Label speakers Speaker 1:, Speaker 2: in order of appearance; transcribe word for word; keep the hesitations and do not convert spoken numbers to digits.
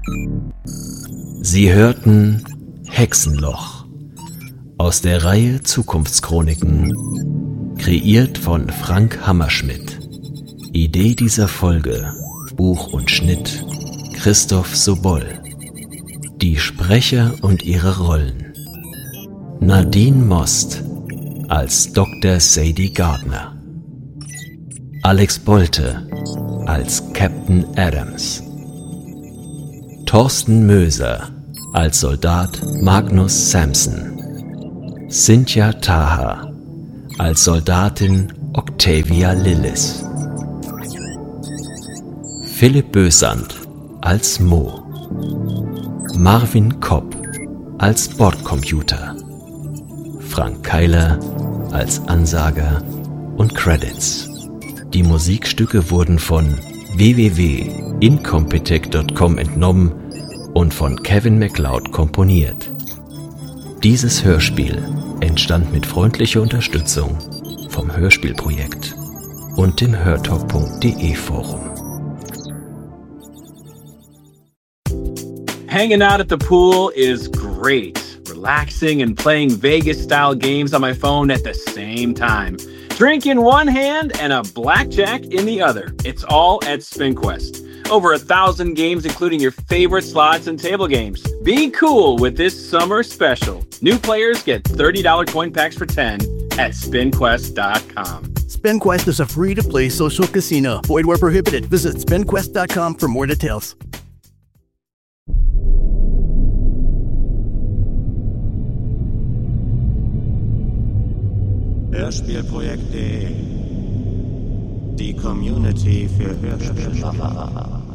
Speaker 1: Sie hörten Hexenloch aus der Reihe Zukunftschroniken, kreiert von Frank Hammerschmidt. Idee dieser Folge, Buch und Schnitt Christoph Sobol. Die Sprecher und ihre Rollen: Nadine Most als Doktor Sadie Gardner, Alex Bolte als Captain Adams, Thorsten Möser als Soldat Magnus Sampson, Cynthia Taha als Soldatin Octavia Lillis, Philipp Bösand als Mo, Marvin Kopp als Bordcomputer, Frank Keiler als Ansager und Credits. Die Musikstücke wurden von w w w punkt incompetech punkt com entnommen und von Kevin MacLeod komponiert. Dieses Hörspiel entstand mit freundlicher Unterstützung vom Hörspielprojekt und dem hörtalk punkt de Forum.
Speaker 2: Hanging out at the pool is great. Relaxing and playing Vegas-style games on my phone at the same time. Drink in one hand and a blackjack in the other. It's all at SpinQuest. Over a thousand games, including your favorite slots and table games. Be cool with this summer special. New players get thirty dollars coin packs for ten at spin quest dot com.
Speaker 3: SpinQuest is a free-to-play social casino. Void where prohibited. Visit spin quest dot com for more details.
Speaker 4: Hörspielprojekt.de. Die Community für Hörspielmacher.